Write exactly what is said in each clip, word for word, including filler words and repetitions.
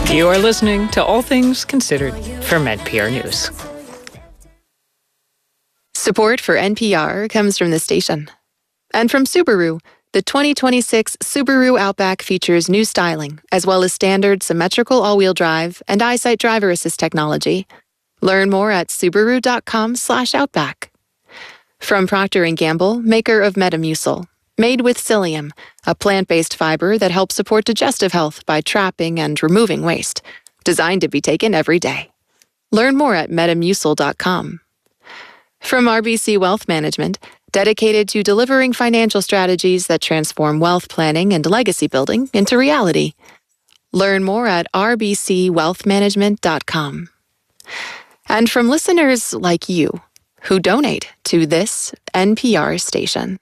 You are listening to All Things Considered from N P R News. Support for N P R comes from the station. And from Subaru, the twenty twenty-six Subaru Outback features new styling, as well as standard symmetrical all-wheel drive and EyeSight driver assist technology. Learn more at Subaru.com slash Outback. From Procter and Gamble, maker of Metamucil, made with psyllium, a plant-based fiber that helps support digestive health by trapping and removing waste, designed to be taken every day. Learn more at Metamucil dot com. From R B C Wealth Management, dedicated to delivering financial strategies that transform wealth planning and legacy building into reality. Learn more at R B C wealth management dot com. And from listeners like you, who donate to this N P R station.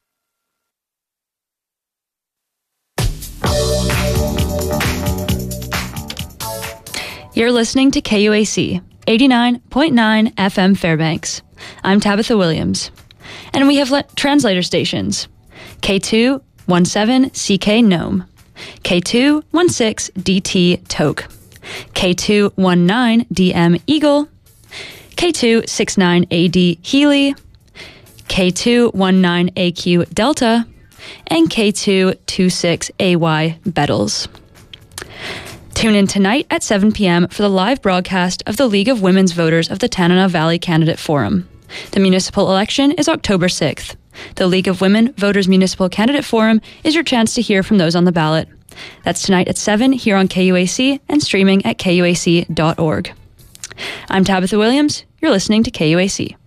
You're listening to K U A C, eighty-nine point nine F M Fairbanks. I'm Tabitha Williams. And we have le- translator stations. K two seventeen C K Nome, K two sixteen D T Toke, K two nineteen D M Eagle, K two sixty-nine A D Healy, K two nineteen A Q Delta, and K two twenty-six A Y Bettles. Tune in tonight at seven p.m. for the live broadcast of the League of Women's Voters of the Tanana Valley Candidate Forum. The municipal election is October sixth. The League of Women Voters Municipal Candidate Forum is your chance to hear from those on the ballot. That's tonight at seven here on K U A C and streaming at K U A C dot org. I'm Tabitha Williams. You're listening to K U A C.